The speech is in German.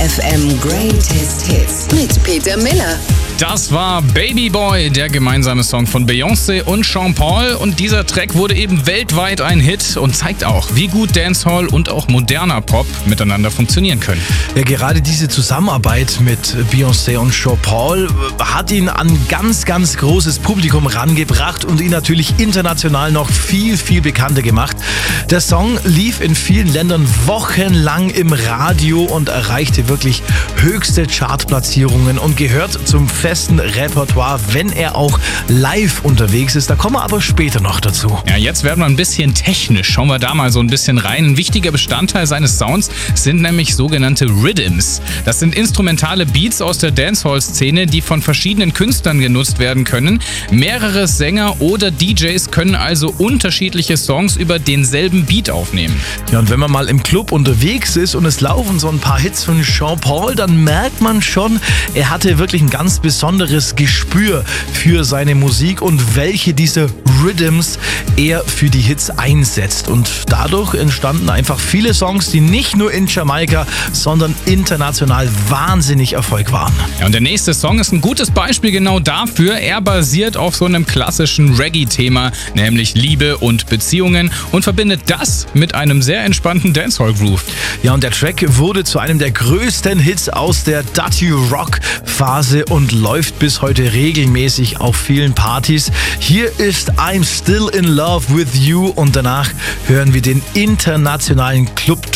FM Greatest Hits mit Peter Miller. Das war Baby Boy, der gemeinsame Song von Beyoncé und Sean Paul. Und dieser Track wurde eben weltweit ein Hit und zeigt auch, wie gut Dancehall und auch moderner Pop miteinander funktionieren können. Ja, gerade diese Zusammenarbeit mit Beyoncé und Sean Paul hat ihn an ganz, ganz großes Publikum rangebracht und ihn natürlich international noch viel, viel bekannter gemacht. Der Song lief in vielen Ländern wochenlang im Radio und erreichte wirklich höchste Chartplatzierungen und gehört zum festen Repertoire, wenn er auch live unterwegs ist. Da kommen wir aber später noch dazu. Ja, jetzt werden wir ein bisschen technisch. Schauen wir da mal so ein bisschen rein. Ein wichtiger Bestandteil seines Sounds sind nämlich sogenannte Rhythms. Das sind instrumentale Beats aus der Dancehall-Szene, die von verschiedenen Künstlern genutzt werden können. Mehrere Sänger oder DJs können also unterschiedliche Songs über denselben Beat aufnehmen. Ja, und wenn man mal im Club unterwegs ist und es laufen so ein paar Hits von Sean Paul, dann merkt man schon, er hatte wirklich ein ganz besonderes Gespür für seine Musik und welche dieser Rhythms er für die Hits einsetzt. Und dadurch entstanden einfach viele Songs, die nicht nur in Jamaika, sondern international wahnsinnig Erfolg waren. Ja, und der nächste Song ist ein gutes Beispiel genau dafür. Er basiert auf so einem klassischen Reggae-Thema, nämlich Liebe und Beziehungen, und verbindet das mit einem sehr entspannten Dancehall-Groove. Ja, und der Track wurde zu einem der größten Hits aus der Dirty Rock-Phase und läuft bis heute regelmäßig auf vielen Partys. Hier ist I'm Still in Love with You und danach hören wir den internationalen Club